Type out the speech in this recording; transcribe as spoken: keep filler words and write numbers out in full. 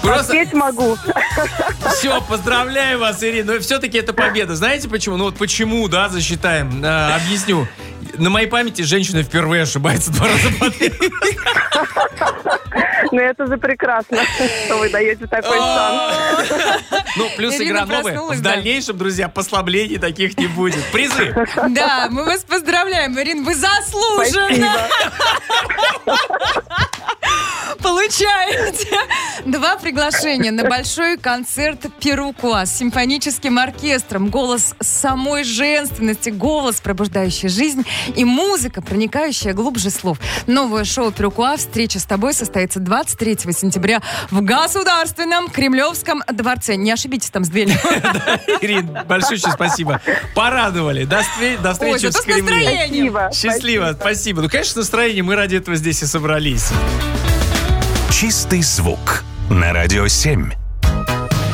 Просто... Петь могу. Все, поздравляю вас, Ирина. Но все-таки это победа. Знаете почему? Ну вот почему, да, засчитаем. А, объясню. На моей памяти женщина впервые ошибается два раза подряд. Ну это же прекрасно, что вы даете такой шанс. Ну, плюс игра новая. В дальнейшем, друзья, послаблений таких не будет. Призы. Да, мы вас поздравляем, Ирина, вы заслуженно получаете два приглашения на большой концерт Перукуа с симфоническим оркестром. Голос самой женственности, голос, пробуждающий жизнь, и музыка, проникающая глубже слов. Новое шоу Перукуа «Встреча с тобой» состоится двадцать третьего сентября в Государственном Кремлевском дворце. Не ошибитесь там с дверью. Ирина, большое спасибо. Порадовали. До встречи в Кремле. Счастливо, спасибо. Ну, конечно, настроение. Мы ради этого здесь и собрались. Чистый звук на Радио семь.